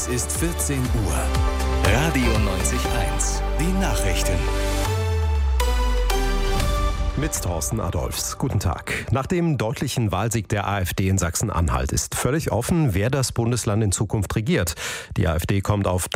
Es ist 14 Uhr. Radio 90.1. Die Nachrichten. Mit Thorsten Adolphs. Guten Tag. Nach dem deutlichen Wahlsieg der AfD in Sachsen-Anhalt ist völlig offen, wer das Bundesland in Zukunft regiert. Die AfD kommt auf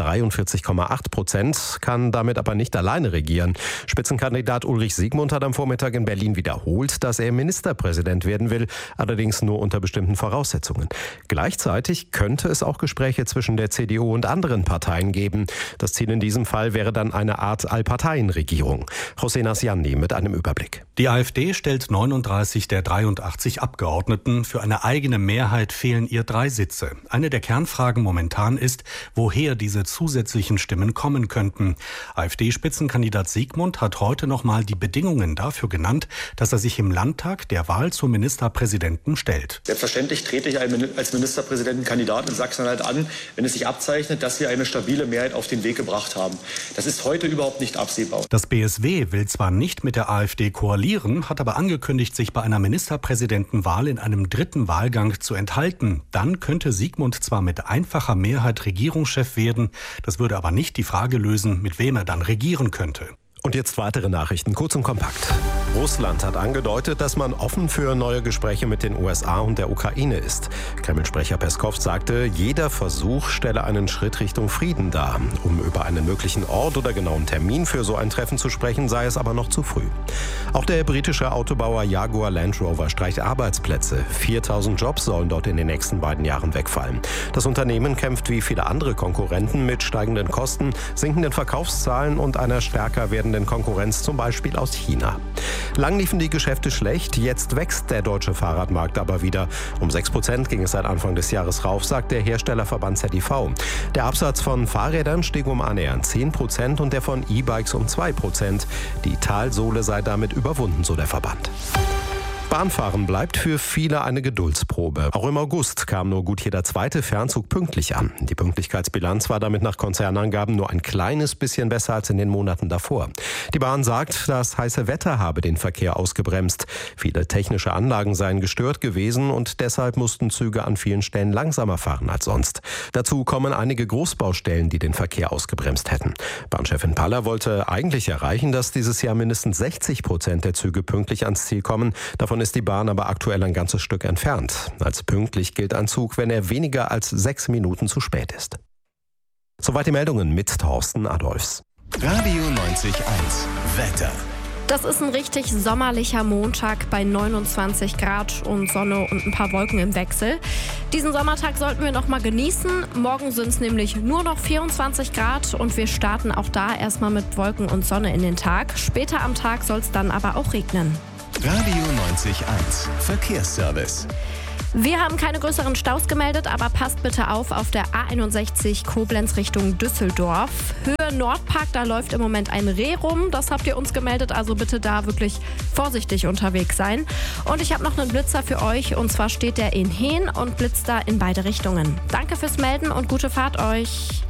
43,8%, kann damit aber nicht alleine regieren. Spitzenkandidat Ulrich Siegmund hat am Vormittag in Berlin wiederholt, dass er Ministerpräsident werden will, allerdings nur unter bestimmten Voraussetzungen. Gleichzeitig könnte es auch Gespräche zwischen der CDU und anderen Parteien geben. Das Ziel in diesem Fall wäre dann eine Art Allparteienregierung. José Nasciani mit einem Überblick. Die AfD stellt 39 der 83 Abgeordneten. Für eine eigene Mehrheit fehlen ihr 3 Sitze. Eine der Kernfragen momentan ist, woher diese zusätzlichen Stimmen kommen könnten. AfD-Spitzenkandidat Siegmund hat heute nochmal die Bedingungen dafür genannt, dass er sich im Landtag der Wahl zum Ministerpräsidenten stellt. Selbstverständlich trete ich als Ministerpräsidentenkandidat in Sachsen-Anhalt an, wenn es sich abzeichnet, dass wir eine stabile Mehrheit auf den Weg gebracht haben. Das ist heute überhaupt nicht absehbar. Das BSW will zwar nicht mit der AfD koalieren, hat aber angekündigt, sich bei einer Ministerpräsidentenwahl in einem dritten Wahlgang zu enthalten. Dann könnte Siegmund zwar mit einfacher Mehrheit Regierungschef werden, das würde aber nicht die Frage lösen, mit wem er dann regieren könnte. Und jetzt weitere Nachrichten, kurz und kompakt. Russland hat angedeutet, dass man offen für neue Gespräche mit den USA und der Ukraine ist. Kreml-Sprecher Peskov sagte, jeder Versuch stelle einen Schritt Richtung Frieden dar. Um über einen möglichen Ort oder genauen Termin für so ein Treffen zu sprechen, sei es aber noch zu früh. Auch der britische Autobauer Jaguar Land Rover streicht Arbeitsplätze. 4.000 Jobs sollen dort in den nächsten beiden Jahren wegfallen. Das Unternehmen kämpft wie viele andere Konkurrenten mit steigenden Kosten, sinkenden Verkaufszahlen und einer stärker werdenden Konkurrenz, zum Beispiel aus China. Lang liefen die Geschäfte schlecht, jetzt wächst der deutsche Fahrradmarkt aber wieder. Um 6% ging es seit Anfang des Jahres rauf, sagt der Herstellerverband ZDV. Der Absatz von Fahrrädern stieg um annähernd 10% und der von E-Bikes um 2%. Die Talsohle sei damit überwunden, so der Verband. Bahnfahren bleibt für viele eine Geduldsprobe. Auch im August kam nur gut jeder zweite Fernzug pünktlich an. Die Pünktlichkeitsbilanz war damit nach Konzernangaben nur ein kleines bisschen besser als in den Monaten davor. Die Bahn sagt, das heiße Wetter habe den Verkehr ausgebremst. Viele technische Anlagen seien gestört gewesen und deshalb mussten Züge an vielen Stellen langsamer fahren als sonst. Dazu kommen einige Großbaustellen, die den Verkehr ausgebremst hätten. Bahnchefin Paller wollte eigentlich erreichen, dass dieses Jahr mindestens 60% der Züge pünktlich ans Ziel kommen. Davon ist die Bahn aber aktuell ein ganzes Stück entfernt. Als pünktlich gilt ein Zug, wenn er weniger als 6 Minuten zu spät ist. Soweit die Meldungen mit Thorsten Adolphs. Radio 90.1. Wetter. Das ist ein richtig sommerlicher Montag bei 29 Grad und Sonne und ein paar Wolken im Wechsel. Diesen Sommertag sollten wir noch mal genießen. Morgen sind es nämlich nur noch 24 Grad und wir starten auch da erstmal mit Wolken und Sonne in den Tag. Später am Tag soll es dann aber auch regnen. Radio 90.1. Verkehrsservice. Wir haben keine größeren Staus gemeldet, aber passt bitte auf der A61 Koblenz Richtung Düsseldorf. Höhe Nordpark, da läuft im Moment ein Reh rum. Das habt ihr uns gemeldet, also bitte da wirklich vorsichtig unterwegs sein. Und ich habe noch einen Blitzer für euch und zwar steht der in Hehn und blitzt da in beide Richtungen. Danke fürs Melden und gute Fahrt euch.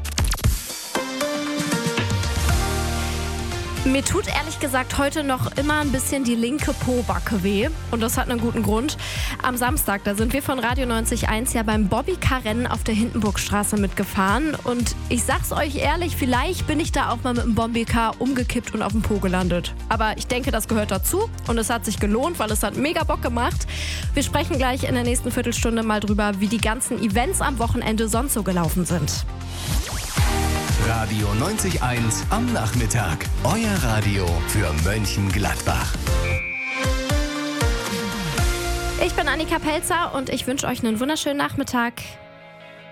Mir tut ehrlich gesagt heute noch immer ein bisschen die linke Pobacke weh und das hat einen guten Grund. Am Samstag, da sind wir von Radio 90.1 ja beim Bobbycar-Rennen auf der Hindenburgstraße mitgefahren und ich sag's euch ehrlich, vielleicht bin ich da auch mal mit dem Bobbycar umgekippt und auf dem Po gelandet. Aber ich denke, das gehört dazu und es hat sich gelohnt, weil es hat mega Bock gemacht. Wir sprechen gleich in der nächsten Viertelstunde mal drüber, wie die ganzen Events am Wochenende sonst so gelaufen sind. Radio 90.1 am Nachmittag. Euer Radio für Mönchengladbach. Ich bin Annika Pelzer und ich wünsche euch einen wunderschönen Nachmittag.